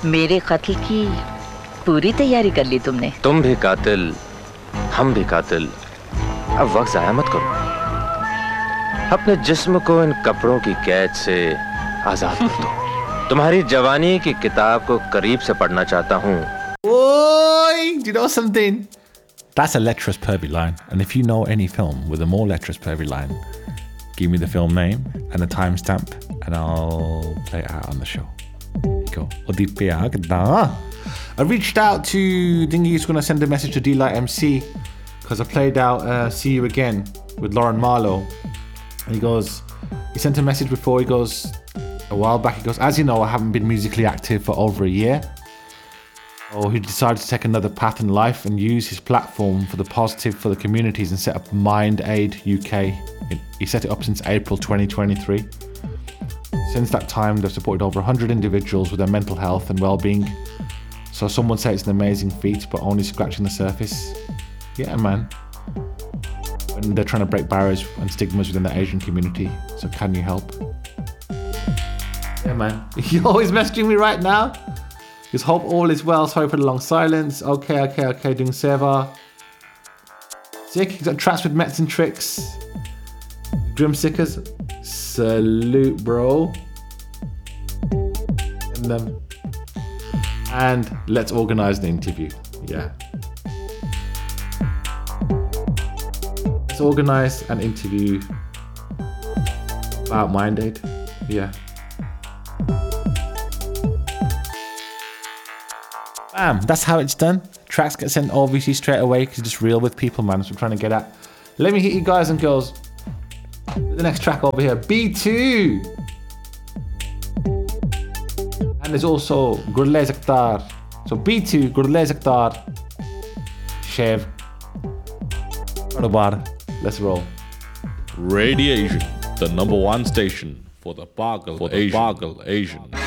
मेरे कत्ल की पूरी तैयारी कर ली तुमने? तुम भी कातिल, हम भी कातिल। अब वक्त जाया मत करो। अपने जिस्म को इन कपड़ों की कैद से आजाद कर दो। तुम्हारी जवानी की किताब को करीब से पढ़ना चाहता हूँ। Oi! Do you know something? That's a lecherous pervy line, and if you know any film with a more lecherous pervy line, give me the film name and the timestamp, and I'll play it out on the show. There you go. I reached out to Dingy. He's going to send a message to D-Light MC because I played out See You Again with Lauren Marlowe. And he sent a message before. He goes, a while back, he goes, as you know, I haven't been musically active for over a year. So he decided to take another path in life and use his platform for the positive for the communities and set up Mind Aid UK. He set it up since April 2023. Since that time, they've supported over 100 individuals with their mental health and well-being. So someone say it's an amazing feat, but only scratching the surface. Yeah, man. And they're trying to break barriers and stigmas within the Asian community. So can you help? Yeah, man. You're always messaging me right now. Just hope all is well. Sorry for the long silence. Okay. Doing Seva. Sick. He's got tracks with Mets and Tricks. Drumstickers. Salute, bro. And let's organise the interview. Yeah. Let's organise an interview about Mind Aid. Yeah. Bam, that's how it's done. Tracks get sent obviously straight away because it's just real with people, man. That's what I'm trying to get at. Let me hit you guys and girls. The next track over here, B2. And there's also Gurle Zaktar. So B2, Gurle Zaktar, Shev. Let's roll. Radiation, the #1 station for the Bagel Asian.